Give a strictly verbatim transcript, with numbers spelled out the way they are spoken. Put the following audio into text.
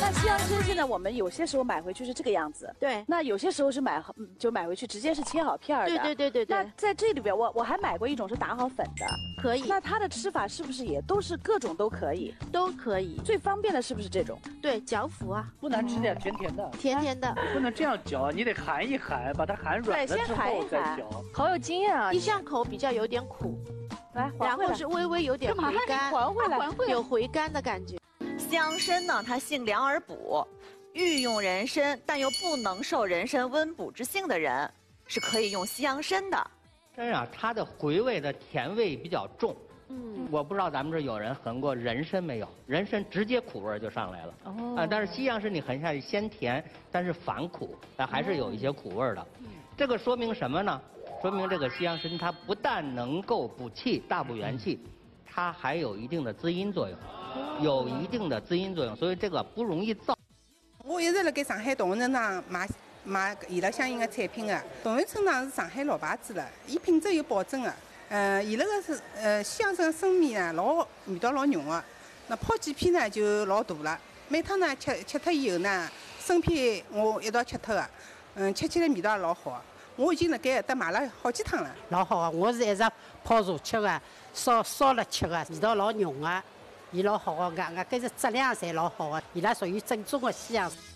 那西洋参现在我们有些时候买回去是这个样子， 对。 那有些时候是买好就买回去直接是切好片儿的。 对对对对对。 那在这里边，我我还买过一种是打好粉的， 可以。 那它的吃法是不是也都是各种都可以？ 都可以。 最方便的是不是这种？ 对，嚼服啊。 不难吃点甜甜的。 甜甜的。 不能这样嚼，你得含一含，把它含软了之后再嚼。 好有经验啊！ 一上口比较有点苦， 来， 然后是微微有点回甘， 还回来， 有回甘的感觉。 西洋参呢，它性凉而补，欲用人参但又不能受人参温补之性的人，是可以用西洋参的。 参啊，它的回味的甜味比较重。嗯，我不知道咱们这有人横过人参没有？人参直接苦味就上来了。哦。啊，但是西洋参你横下去鲜甜，但是反苦，但还是有一些苦味的。嗯。这个说明什么呢？说明这个西洋参它不但能够补气、大补元气，它还有一定的滋阴作用。有一定的滋阴作用，所以这个不容易燥。 我一直辣盖上海同仁堂买买伊拉相应的产品的。同仁村堂是上海老牌子了，伊品质有保证的。呃，伊拉个是呃西洋参生米呢，老味道老浓的。那泡几片呢就老大了。每趟呢吃吃脱以后呢，生片我一道吃脱的。嗯，吃起来味道也老好。我已经辣盖搭买了好几趟了。 老好啊！我是一直泡茶吃的，烧烧了吃的，味道老浓的。伊老好个，外加搿是质量侪老好个，伊拉属于正宗的西洋参。